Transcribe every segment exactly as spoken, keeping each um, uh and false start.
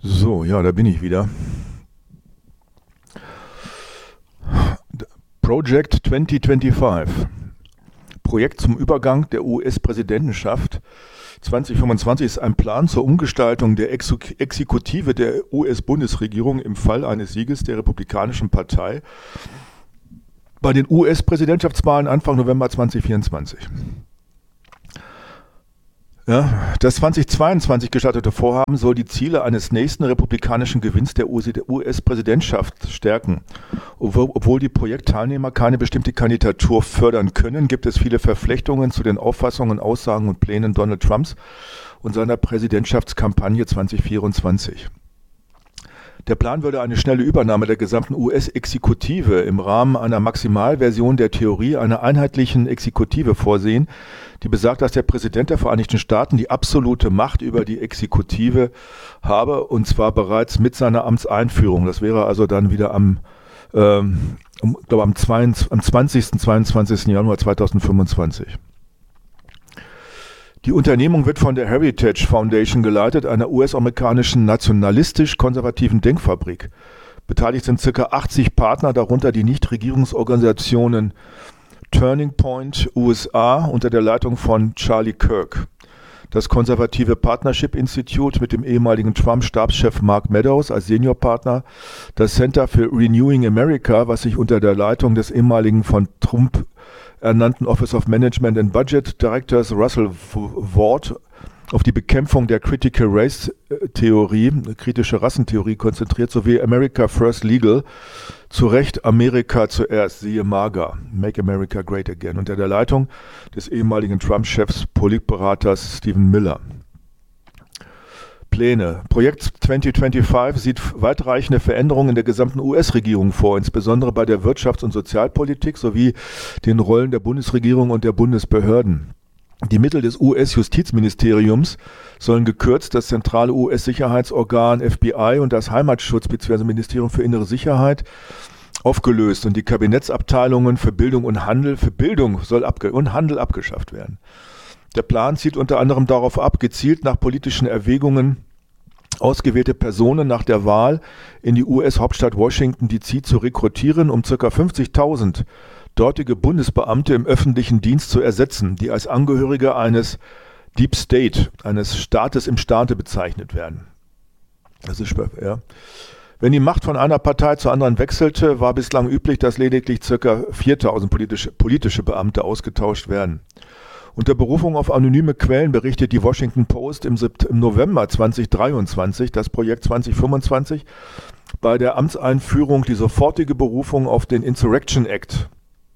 So, ja, da bin ich wieder. Project zwanzig fünfundzwanzig. Projekt zum Übergang der U S-Präsidentenschaft zwanzig fünfundzwanzig ist ein Plan zur Umgestaltung der Exek- Exekutive der U S-Bundesregierung im Fall eines Sieges der Republikanischen Partei bei den U S-Präsidentschaftswahlen Anfang November zwanzig vierundzwanzig. Ja, das zwanzig zweiundzwanzig gestartete Vorhaben soll die Ziele eines nächsten republikanischen Gewinns der U S-Präsidentschaft stärken. Obwohl die Projektteilnehmer keine bestimmte Kandidatur fördern können, gibt es viele Verflechtungen zu den Auffassungen, Aussagen und Plänen Donald Trumps und seiner Präsidentschaftskampagne zwanzig vierundzwanzig. Der Plan würde eine schnelle Übernahme der gesamten U S-Exekutive im Rahmen einer Maximalversion der Theorie einer einheitlichen Exekutive vorsehen, die besagt, dass der Präsident der Vereinigten Staaten die absolute Macht über die Exekutive habe, und zwar bereits mit seiner Amtseinführung. Das wäre also dann wieder am, ähm, ich glaube am, am zwanzigsten, zweiundzwanzigsten Januar zweitausendfünfundzwanzig. Die Unternehmung wird von der Heritage Foundation geleitet, einer U S-amerikanischen nationalistisch-konservativen Denkfabrik. Beteiligt sind ca. achtzig Partner, darunter die Nichtregierungsorganisationen Turning Point U S A unter der Leitung von Charlie Kirk. Das konservative Partnership Institute mit dem ehemaligen Trump-Stabschef Mark Meadows als Seniorpartner, das Center for Renewing America, was sich unter der Leitung des ehemaligen von Trump ernannten Office of Management and Budget Directors Russell Ward auf die Bekämpfung der Critical Race Theorie, kritische Rassentheorie konzentriert, sowie America First Legal, zu Recht Amerika zuerst, siehe MAGA, Make America Great Again, unter der Leitung des ehemaligen Trump-Chefs, Politberaters Stephen Miller. Pläne. Projekt zwanzig fünfundzwanzig sieht weitreichende Veränderungen in der gesamten U S-Regierung vor, insbesondere bei der Wirtschafts- und Sozialpolitik sowie den Rollen der Bundesregierung und der Bundesbehörden. Die Mittel des U S-Justizministeriums sollen gekürzt, das zentrale U S-Sicherheitsorgan F B I und das Heimatschutz bzw. Ministerium für innere Sicherheit aufgelöst und die Kabinettsabteilungen für Bildung und Handel für Bildung soll abge- und Handel abgeschafft werden. Der Plan zielt unter anderem darauf ab, gezielt nach politischen Erwägungen ausgewählte Personen nach der Wahl in die U S-Hauptstadt Washington D C zu rekrutieren, um ca. fünfzigtausend dortige Bundesbeamte im öffentlichen Dienst zu ersetzen, die als Angehörige eines Deep State, eines Staates im Staate bezeichnet werden. Das ist ja. Wenn die Macht von einer Partei zur anderen wechselte, war bislang üblich, dass lediglich ca. viertausend politische, politische Beamte ausgetauscht werden. Unter Berufung auf anonyme Quellen berichtet die Washington Post im, Sept- im November zweitausenddreiundzwanzig, das Projekt zwanzig fünfundzwanzig, bei der Amtseinführung die sofortige Berufung auf den Insurrection Act.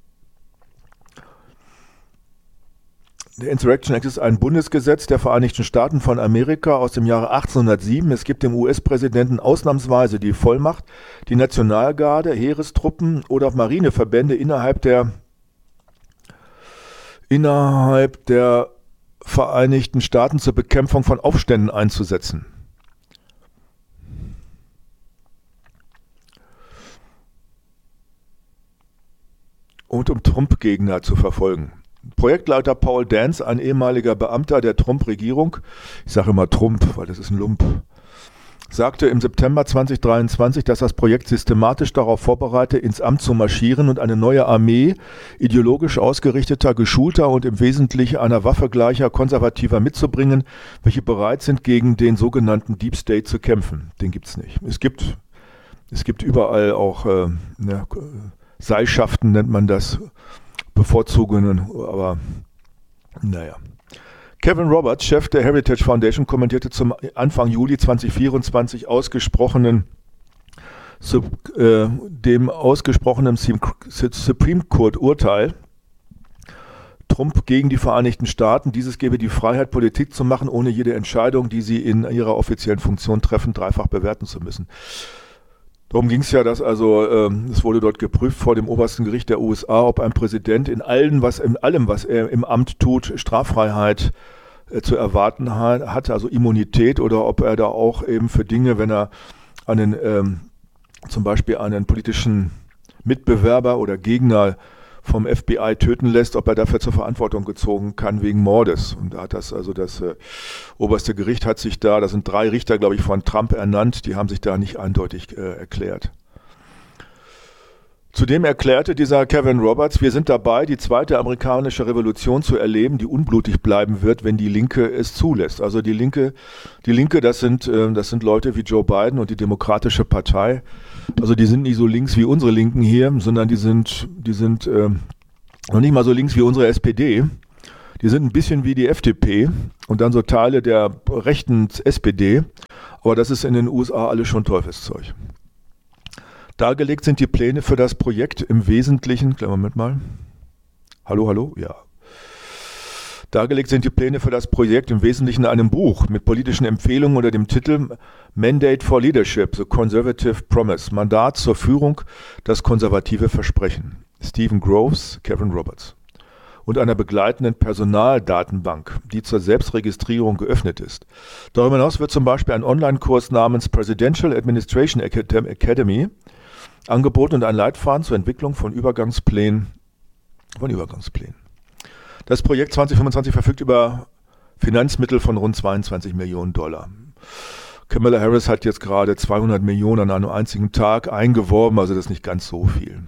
Der Insurrection Act ist ein Bundesgesetz der Vereinigten Staaten von Amerika aus dem Jahre achtzehnhundertsieben. Es gibt dem U S-Präsidenten ausnahmsweise die Vollmacht, die Nationalgarde, Heerestruppen oder Marineverbände innerhalb der innerhalb der Vereinigten Staaten zur Bekämpfung von Aufständen einzusetzen. Und um Trump-Gegner zu verfolgen. Projektleiter Paul Dance, ein ehemaliger Beamter der Trump-Regierung, ich sage immer Trump, weil das ist ein Lump, sagte im September zweitausenddreiundzwanzig, dass das Projekt systematisch darauf vorbereite, ins Amt zu marschieren und eine neue Armee ideologisch ausgerichteter, geschulter und im Wesentlichen einer Waffe gleicher Konservativer mitzubringen, welche bereit sind, gegen den sogenannten Deep State zu kämpfen. Den gibt es nicht. Es gibt, es gibt überall auch äh, ne, Seilschaften, nennt man das, Bevorzugungen, aber naja. Kevin Roberts, Chef der Heritage Foundation, kommentierte zum Anfang Juli zweitausendvierundzwanzig ausgesprochenen äh, dem ausgesprochenen Supreme Court Urteil Trump gegen die Vereinigten Staaten. Dieses gebe die Freiheit, Politik zu machen, ohne jede Entscheidung, die sie in ihrer offiziellen Funktion treffen, dreifach bewerten zu müssen. Darum ging es ja, dass also ähm, es wurde dort geprüft vor dem obersten Gericht der U S A, ob ein Präsident in allem, was in allem, was er im Amt tut, Straffreiheit äh, zu erwarten ha- hat, also Immunität, oder ob er da auch eben für Dinge, wenn er einen ähm, zum Beispiel einen politischen Mitbewerber oder Gegner vom F B I töten lässt, ob er dafür zur Verantwortung gezogen kann wegen Mordes. Und da hat das also das äh, oberste Gericht hat sich da, da sind drei Richter, glaube ich, von Trump ernannt, die haben sich da nicht eindeutig äh, erklärt. Zudem erklärte dieser Kevin Roberts, wir sind dabei, die zweite amerikanische Revolution zu erleben, die unblutig bleiben wird, wenn die Linke es zulässt. Also die Linke, die Linke, das sind, äh, das sind Leute wie Joe Biden und die Demokratische Partei. Also die sind nicht so links wie unsere Linken hier, sondern die sind, die sind äh, noch nicht mal so links wie unsere S P D. Die sind ein bisschen wie die F D P und dann so Teile der rechten S P D. Aber das ist in den U S A alles schon Teufelszeug. Dargelegt sind die Pläne für das Projekt im Wesentlichen, kleinen Moment mal, hallo, hallo, ja. Dargelegt sind die Pläne für das Projekt im Wesentlichen in einem Buch mit politischen Empfehlungen unter dem Titel Mandate for Leadership, The Conservative Promise, Mandat zur Führung, das konservative Versprechen. Stephen Groves, Kevin Roberts. Und einer begleitenden Personaldatenbank, die zur Selbstregistrierung geöffnet ist. Darüber hinaus wird zum Beispiel ein Online-Kurs namens Presidential Administration Academy angeboten und ein Leitfaden zur Entwicklung von Übergangsplänen. Von Übergangsplänen. Das Projekt zwanzig fünfundzwanzig verfügt über Finanzmittel von rund zweiundzwanzig Millionen Dollar. Kamala Harris hat jetzt gerade zweihundert Millionen an einem einzigen Tag eingeworben, also das ist nicht ganz so viel.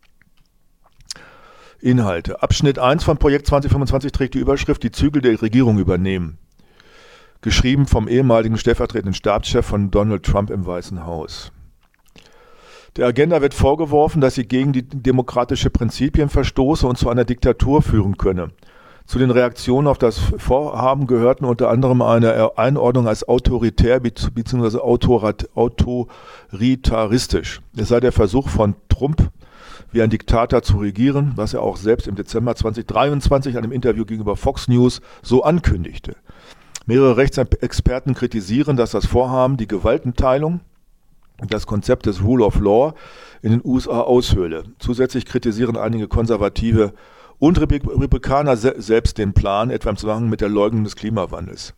Inhalte. Abschnitt eins von Projekt zwanzig fünfundzwanzig trägt die Überschrift Die Zügel der Regierung übernehmen. Geschrieben vom ehemaligen stellvertretenden Stabschef von Donald Trump im Weißen Haus. Der Agenda wird vorgeworfen, dass sie gegen die demokratische Prinzipien verstoße und zu einer Diktatur führen könne. Zu den Reaktionen auf das Vorhaben gehörten unter anderem eine Einordnung als autoritär bzw. autoritaristisch. Es sei der Versuch von Trump, wie ein Diktator zu regieren, was er auch selbst im Dezember zweitausenddreiundzwanzig in einem Interview gegenüber Fox News so ankündigte. Mehrere Rechtsexperten kritisieren, dass das Vorhaben die Gewaltenteilung und das Konzept des Rule of Law in den U S A aushöhle. Zusätzlich kritisieren einige Konservative und Republikaner se- selbst den Plan, etwa im Zusammenhang mit der Leugnung des Klimawandels.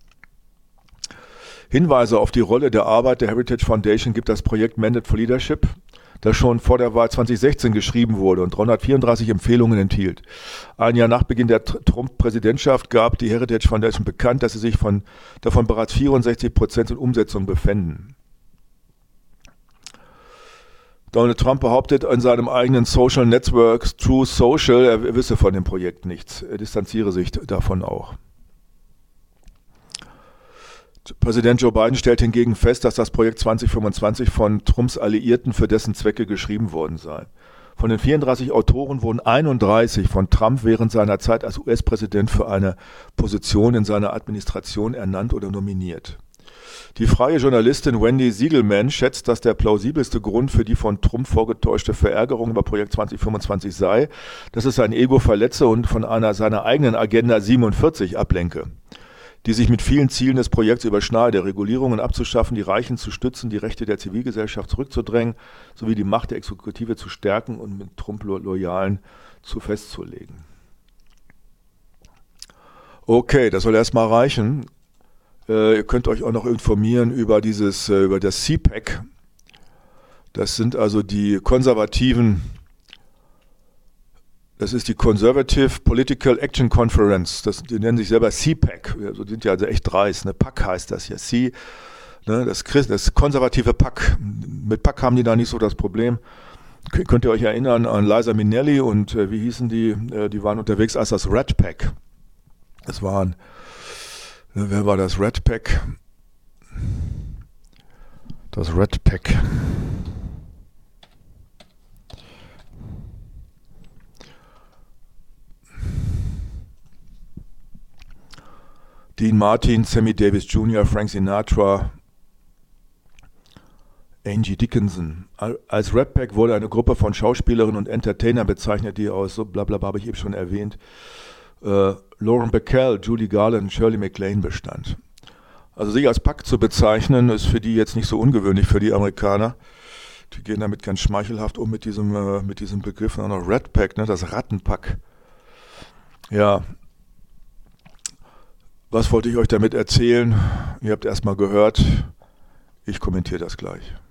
Hinweise auf die Rolle der Arbeit der Heritage Foundation gibt das Projekt Mandate for Leadership, das schon vor der Wahl zwanzig sechzehn geschrieben wurde und dreihundertvierunddreißig Empfehlungen enthielt. Ein Jahr nach Beginn der Trump-Präsidentschaft gab die Heritage Foundation bekannt, dass sie sich von, davon bereits vierundsechzig Prozent in Umsetzung befänden. Donald Trump behauptet in seinem eigenen Social Network True Social, er wisse von dem Projekt nichts. Er distanziere sich davon auch. Präsident Joe Biden stellt hingegen fest, dass das Projekt zwanzig fünfundzwanzig von Trumps Alliierten für dessen Zwecke geschrieben worden sei. Von den vierunddreißig Autoren wurden einunddreißig von Trump während seiner Zeit als U S-Präsident für eine Position in seiner Administration ernannt oder nominiert. Die freie Journalistin Wendy Siegelman schätzt, dass der plausibelste Grund für die von Trump vorgetäuschte Verärgerung über Projekt zwanzig fünfundzwanzig sei, dass es sein Ego verletze und von einer seiner eigenen Agenda siebenundvierzig ablenke, die sich mit vielen Zielen des Projekts überschneide, Regulierungen abzuschaffen, die Reichen zu stützen, die Rechte der Zivilgesellschaft zurückzudrängen, sowie die Macht der Exekutive zu stärken und mit Trump-Loyalen zu festzulegen. Okay, das soll erstmal reichen. Äh, ihr könnt euch auch noch informieren über dieses, äh, über das C PAC. Das sind also die konservativen, das ist die Conservative Political Action Conference. Das, die nennen sich selber C PAC. Also die sind ja also echt dreist. Ne? PAC heißt das ja. C, ne? das, das konservative PAC. Mit PAC haben die da nicht so das Problem. Könnt ihr euch erinnern an Liza Minnelli und äh, wie hießen die? Äh, die waren unterwegs als das Rat Pack. Das waren Wer war das? Rat Pack? Das Rat Pack. Dean Martin, Sammy Davis Junior, Frank Sinatra, Angie Dickinson. Als Rat Pack wurde eine Gruppe von Schauspielerinnen und Entertainern bezeichnet, die aus so blablabla habe ich eben schon erwähnt, Uh, Lauren Bacall, Judy Garland, Shirley MacLaine bestand. Also sich als Pack zu bezeichnen, ist für die jetzt nicht so ungewöhnlich, für die Amerikaner. Die gehen damit ganz schmeichelhaft um mit diesem, äh, mit diesem Begriff. Und auch noch Rat Pack, ne, das Rattenpack. Ja, was wollte ich euch damit erzählen? Ihr habt erstmal gehört, ich kommentiere das gleich.